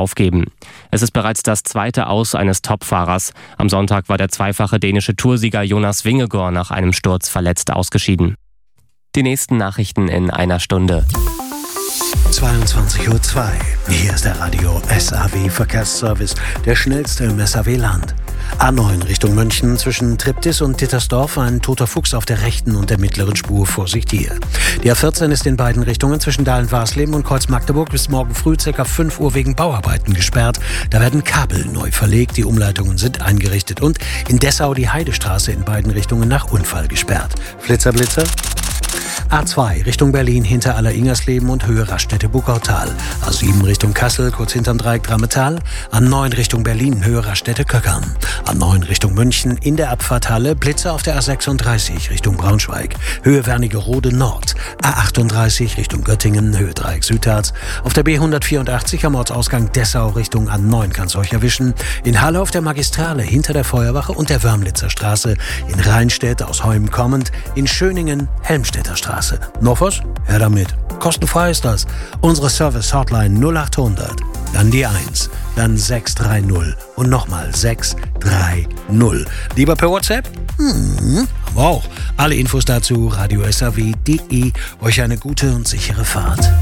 aufgeben. Es ist bereits das zweite Aus eines Topfahrers. Am Sonntag war der zweifache dänische Toursieger Jonas Vingegaard nach einem Sturz verletzt ausgeschieden. Die nächsten Nachrichten in einer Stunde. 22:02 Uhr. Hier ist der Radio SAW Verkehrsservice, der schnellste im SAW-Land. A9 Richtung München zwischen Triptis und Dittersdorf ein toter Fuchs auf der rechten und der mittleren Spur. Vorsicht hier. Die A14 ist in beiden Richtungen zwischen Dahlen-Warsleben und Kreuz-Magdeburg bis morgen früh ca. 5 Uhr wegen Bauarbeiten gesperrt. Da werden Kabel neu verlegt, die Umleitungen sind eingerichtet und in Dessau die Heidestraße in beiden Richtungen nach Unfall gesperrt. Flitzer, Blitzer. A2 Richtung Berlin hinter Aller-Ingersleben und Höhe Raststätte-Buckautal. A7 Richtung Kassel, kurz hinterm Dreieck Drammetal. A9 Richtung Berlin, Höhe Raststätte-Köckern. A9 Richtung München in der Abfahrthalle. Blitzer auf der A36 Richtung Braunschweig, Höhe Wernigerode Nord. A38 Richtung Göttingen, Höhe Dreieck Südharz. Auf der B184 am Ortsausgang Dessau Richtung A9 kann es euch erwischen. In Halle auf der Magistrale hinter der Feuerwache und der Wörmlitzer Straße. In Rheinstedt aus Heum kommend. In Schöningen Helmstedter Straße. Noch was? Her damit. Kostenfrei ist das. Unsere Service-Hotline 0800. Dann die 1. Dann 630. Und nochmal 630. Lieber per WhatsApp? Aber auch. Alle Infos dazu radiosaw.de. Euch eine gute und sichere Fahrt.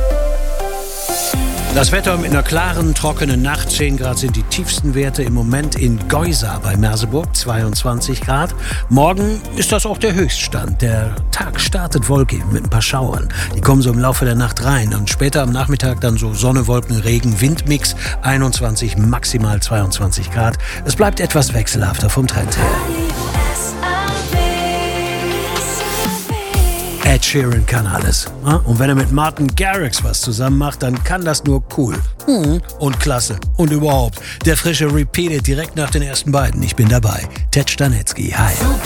Das Wetter mit einer klaren, trockenen Nacht. 10 Grad sind die tiefsten Werte im Moment in Geusa bei Merseburg, 22 Grad. Morgen ist das auch der Höchststand. Der Tag startet wolkig mit ein paar Schauern. Die kommen so im Laufe der Nacht rein. Und später am Nachmittag dann so Sonne, Wolken, Regen, Windmix. 21, maximal 22 Grad. Es bleibt etwas wechselhafter vom Trend her. Ed Sheeran kann alles. Und wenn er mit Martin Garrix was zusammen macht, dann kann das nur cool. Und klasse. Und überhaupt. Der frische Repeated direkt nach den ersten beiden. Ich bin dabei. Ted Stanetzky. Hi.